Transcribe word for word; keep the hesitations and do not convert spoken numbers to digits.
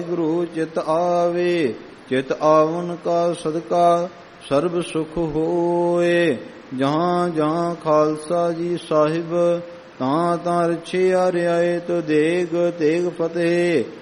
ਗੁਰੂ ਚਿਤ ਆਵੇ, ਚਿਤ ਆਵਨ ਕਾ ਸਦਕਾ ਸਰਬ ਸੁਖ ਹੋਏ। ਜਹਾਂ ਜਹਾਂ ਖਾਲਸਾ ਜੀ ਸਾਹਿਬ, ਤਾਂ ਤਾਂ ਰਛੇ ਆਰਿਆਏ ਤੋ ਦੇਗ ਤੇਗ ਫਤਿਹ।